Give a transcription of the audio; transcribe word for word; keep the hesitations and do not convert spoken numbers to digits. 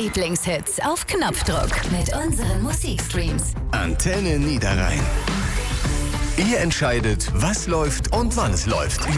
Lieblingshits auf Knopfdruck mit unseren Musikstreams. Antenne Niederrhein. Ihr entscheidet, was läuft und wann es läuft.